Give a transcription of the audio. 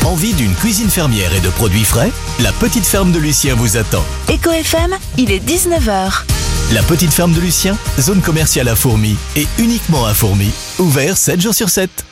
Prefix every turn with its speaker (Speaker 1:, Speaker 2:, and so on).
Speaker 1: Envie d'une cuisine fermière et de produits frais? La petite ferme de Lucien vous attend.
Speaker 2: Éco FM, il est 19h.
Speaker 1: La petite ferme de Lucien, zone commerciale à Fourmies et uniquement à Fourmies. Ouvert 7 jours sur 7.